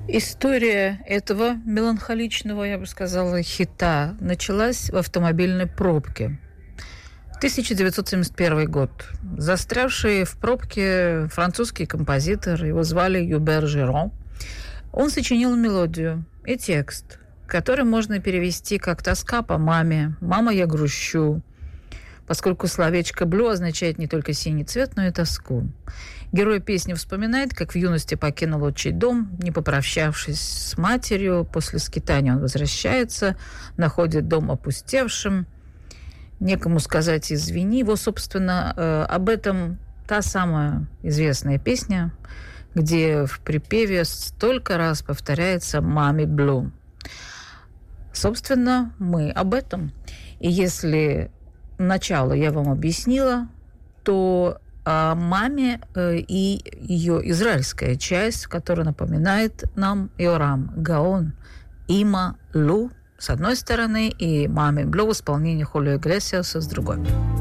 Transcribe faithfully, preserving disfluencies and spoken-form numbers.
История этого меланхоличного, я бы сказала, хита началась в автомобильной пробке. тысяча девятьсот семьдесят первый год. Застрявший в пробке французский композитор, его звали Юбер Жерон, он сочинил мелодию и текст, который можно перевести как «тоска по маме», «мама, я грущу», поскольку словечко «блю» означает не только синий цвет, но и тоску. Герой песни вспоминает, как в юности покинул отчий дом, не попрощавшись с матерью. После скитания он возвращается, находит дом опустевшим. Некому сказать «извини». Его, собственно, э, об этом та самая известная песня, где в припеве столько раз повторяется «маме блю». Собственно, мы об этом. И если начало я вам объяснила, то о маме и ее израильская часть, которая напоминает нам Йорам Гаон, Има Лу с одной стороны и Маме Блю в исполнении Хулио Иглесиаса с другой.